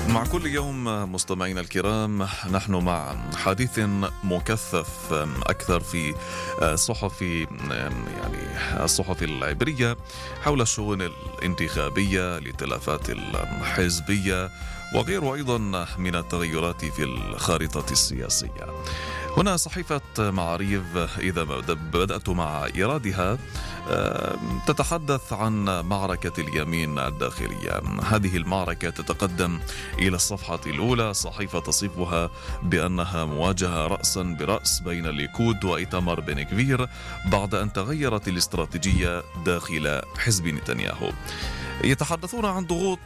مع كل يوم مستمعينا الكرام نحن مع حديث مكثف أكثر في الصحف العبرية حول الشؤون الانتخابية للائتلافات الحزبية وغيره أيضا من التغيرات في الخارطة السياسية. هنا صحيفة معاريف إذا بدأت مع إيرادها تتحدث عن معركة اليمين الداخلية. هذه المعركة تتقدم إلى الصفحة الأولى. صحيفة تصفها بأنها مواجهة رأسا برأس بين الليكود وإيتمار بن غفير بعد أن تغيرت الاستراتيجية داخل حزب نتنياهو. يتحدثون عن ضغوط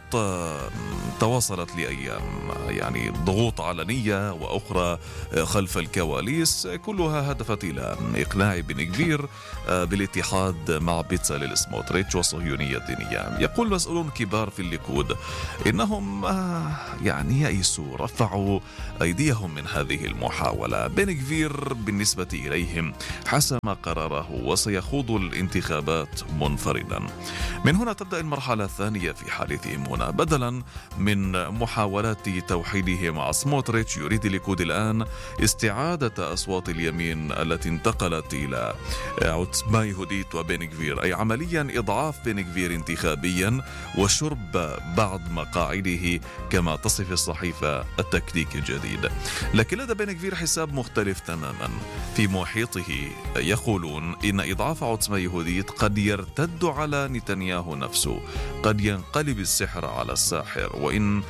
تواصلت لأيام، يعني ضغوط علنية وأخرى خلف الكواليس، كلها هدفت إلى إقناع بن غفير بالاتحاد مع بيتزاليل سموتريتش والصهيونية الدينية. يقول مسؤولون كبار في الليكود إنهم يئسوا، رفعوا أيديهم من هذه المحاولة. بن غفير بالنسبة إليهم حسم قراره وسيخوض الانتخابات منفردا. من هنا تبدأ المرحلة الثانية في حديثهم هنا. بدلا من محاولات توحيده مع سموتريتش، يريد الليكود الآن استعادة أصوات اليمين التي انتقلت إلى عوتسما يهوديت وبن غفير، أي عمليا إضعاف بن غفير انتخابيا وشرب بعض مقاعده كما تصف الصحيفة التكتيك الجديد. لكن لدى بن غفير حساب مختلف تماما. في محيطه يقولون إن إضعاف عوتسما يهوديت قد يرتد على نتنياهو نفسه، قد ينقلب السحر على الساحر، وإن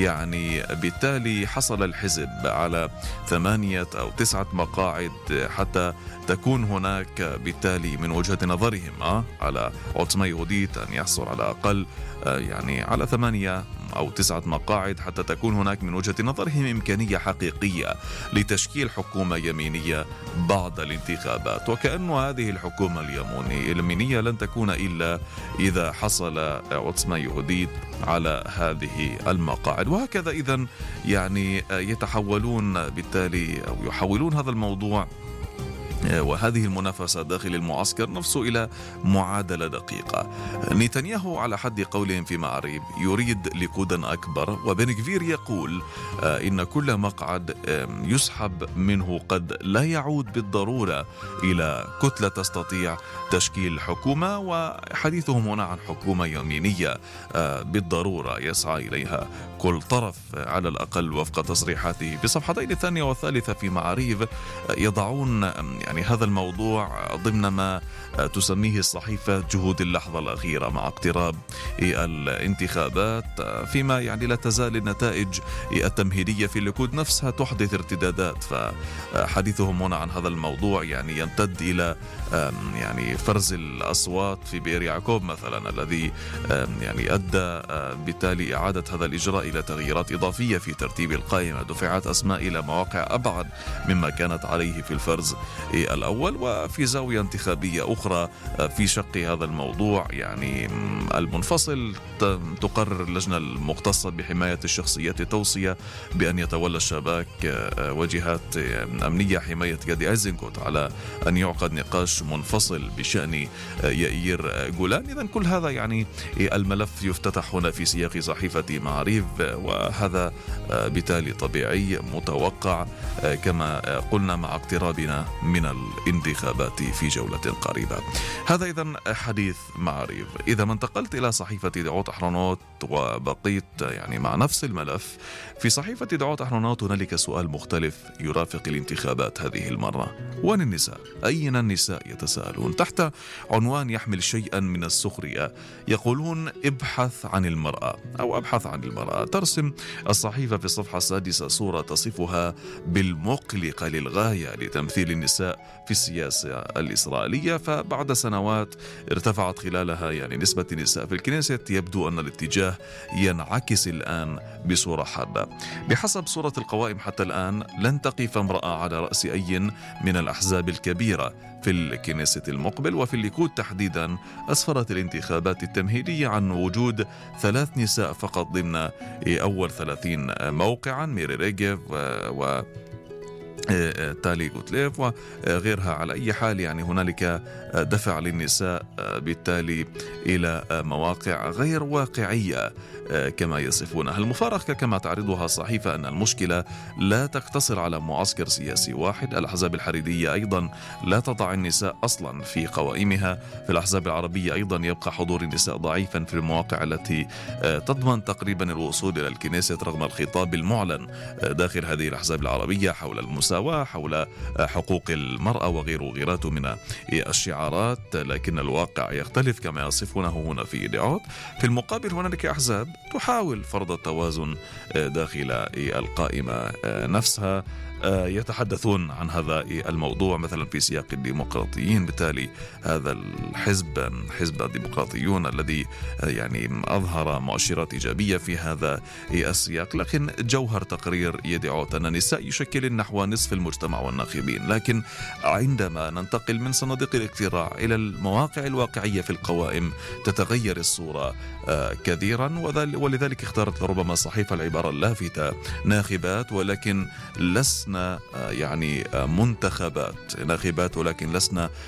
بالتالي حصل الحزب على 8 أو 9 مقاعد حتى تكون هناك بالتالي من وجهة نظرهم على عوتسما يهوديت أن يحصل على أقل على 8 أو 9 مقاعد حتى تكون هناك من وجهة نظرهم إمكانية حقيقية لتشكيل حكومة يمينية بعد الانتخابات. وكأن هذه الحكومة اليمينية لن تكون إلا إذا حصل عوتسما يهوديت على هذه المقاعد. وهكذا إذن يتحولون بالتالي أو يحولون هذا الموضوع وهذه المنافسة داخل المعسكر نفسه إلى معادلة دقيقة. نتنياهو على حد قولهم في معاريف يريد ليكودا أكبر، وبن غفير يقول إن كل مقعد يسحب منه قد لا يعود بالضرورة إلى كتلة تستطيع تشكيل حكومة، وحديثهم هنا عن حكومة يمينية بالضرورة يسعى إليها كل طرف على الأقل وفق تصريحاته. في الصفحتين الثانية والثالثة في معاريف يضعون هذا الموضوع ضمن ما تسميه الصحيفة جهود اللحظة الأخيرة مع اقتراب الانتخابات، فيما لا تزال النتائج التمهيدية في الليكود نفسها تحدث ارتدادات. فحديثهم هنا عن هذا الموضوع يمتد إلى فرز الأصوات في بئر يعقوب مثلا، الذي أدى بالتالي إعادة هذا الإجراء إلى تغييرات إضافية في ترتيب القائمة، دفعات أسماء إلى مواقع أبعد مما كانت عليه في الفرز الأول. وفي زاوية انتخابية أخرى في شق هذا الموضوع المنفصل، تقرر اللجنة المختصة بحماية الشخصيات توصية بأن يتولى الشباك وجهات أمنية حماية جادي أيزنكوت على أن يعقد نقاش منفصل بشأن يائير جولان. إذن كل هذا الملف يفتتح هنا في سياق صحيفة معاريف، وهذا بالتالي طبيعي متوقع كما قلنا مع اقترابنا من الانتخابات في جولة قريبة. هذا إذن حديث معاريف. إذا ما انتقلت إلى صحيفة دعوت أحرونوت وبقيت مع نفس الملف، في صحيفة دعوت أحرونوت هنالك سؤال مختلف يرافق الانتخابات هذه المرة. وين النساء؟ أين النساء؟ يتساءلون تحت عنوان يحمل شيئا من السخرية. يقولون ابحث عن المرأة أو أبحث عن المرأة. ترسم الصحيفة في الصفحة السادسة صورة تصفها بالمقلقة للغاية لتمثيل النساء في السياسة الإسرائيلية. فبعد سنوات ارتفعت خلالها نسبة النساء في الكنيست، يبدو أن الاتجاه ينعكس الآن بصورة حادة. بحسب صورة القوائم حتى الآن لن تقف امرأة على رأس أي من الأحزاب الكبيرة في الكنيست المقبل. وفي الليكود تحديدا أسفرت الانتخابات التمهيدية عن وجود 3 نساء فقط ضمن أول 30 موقعا: ميري ريجيف تالي غوتليف وغيرها. على أي حال يعني هنالك دفع للنساء بالتالي إلى مواقع غير واقعية كما يصفونها. المفارقة كما تعرضها الصحيفة أن المشكلة لا تقتصر على معسكر سياسي واحد. الأحزاب الحريرية أيضا لا تضع النساء أصلا في قوائمها. في الأحزاب العربية أيضا يبقى حضور النساء ضعيفا في المواقع التي تضمن تقريبا الوصول إلى الكنيسة رغم الخطاب المعلن داخل هذه الأحزاب العربية حول المساواة، حول حقوق المرأة وغيره من الشعارات، لكن الواقع يختلف كما يصفونه هنا في إيديعوت. في المقابل هنالك أحزاب تحاول فرض التوازن داخل القائمة نفسها، يتحدثون عن هذا الموضوع مثلا في سياق الديمقراطيين. بالتالي هذا الحزب، حزب الديمقراطيون الذي يعني أظهر مؤشرات إيجابية في هذا السياق، لكن جوهر تقرير يدعوت أن النساء يشكل نحو نصف المجتمع والناخبين. لكن عندما ننتقل من صناديق الاقتراع إلى المواقع الواقعية في القوائم تتغير الصورة كثيرا، ولذلك اختارت ربما الصحيفة العبارة اللافتة ناخبات ولكن لسنا يعني منتخبات، ناخبات ولكن لسنا